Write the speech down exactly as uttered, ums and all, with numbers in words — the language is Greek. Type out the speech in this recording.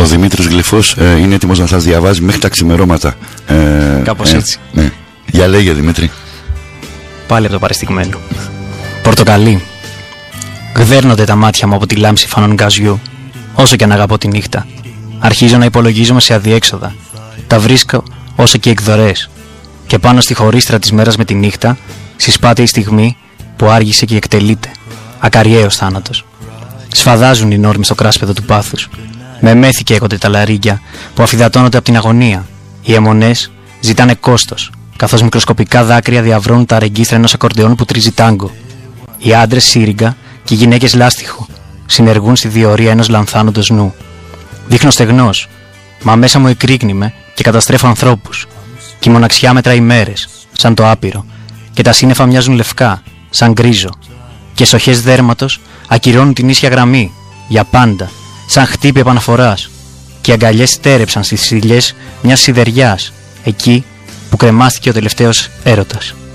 Ο Δημήτρης Γλυφός ε, είναι έτοιμος να σας διαβάζει μέχρι τα ξημερώματα. Ε, Κάπως ε, έτσι. Ναι. Για λέγε, Δημήτρη. Πάλι από το παρεστηγμένο. Πορτοκαλί. Γδέρνονται τα μάτια μου από τη λάμψη φανών γκαζιού, όσο και αν αγαπώ τη νύχτα. Αρχίζω να υπολογίζομαι σε αδιέξοδα. Τα βρίσκω όσο και εκδορές. Και πάνω στη χωρίστρα της μέρας με τη νύχτα, συσπάται η στιγμή που άργησε και εκτελείται. Ακαριαίος θάνατος. Σφαδάζουν οι νόρμοι στο κράσπεδο του πάθους. Με μέθη καίγονται τα λαρίγκια που αφυδατώνονται από την αγωνία. Οι αιμονές ζητάνε κόστος, καθώς μικροσκοπικά δάκρυα διαβρώνουν τα ρεγκίστρα ενός ακορντεόν που τρίζει τάγκο. Οι άντρες σύριγγα και οι γυναίκες λάστιχο συνεργούν στη διορία ενός λανθάνοντος νου. Δείχνω στεγνός, μα μέσα μου εκρίκνημαι και καταστρέφω ανθρώπους. Και η μοναξιά μετράει μέρες, σαν το άπειρο, και τα σύννεφα μοιάζουν λευκά, σαν γκρίζο. Και σοχές δέρματος ακυρώνουν την ίσια γραμμή, για πάντα, σαν χτύπη επαναφοράς. Και οι αγκαλιές στέρεψαν στις ηλιές μιας σιδεριάς, εκεί που κρεμάστηκε ο τελευταίος έρωτας.